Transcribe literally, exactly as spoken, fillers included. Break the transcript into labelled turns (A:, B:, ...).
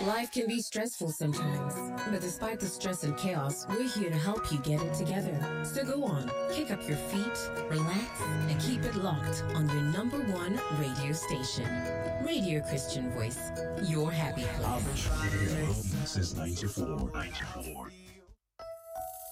A: Life can be stressful sometimes, but despite the stress and chaos, we're here to help you get it together. So go on, kick up your feet, relax, and keep it locked on your number one radio station. Radio Christian Voice, your happy place.
B: Radio Since ninety-four. ninety-four.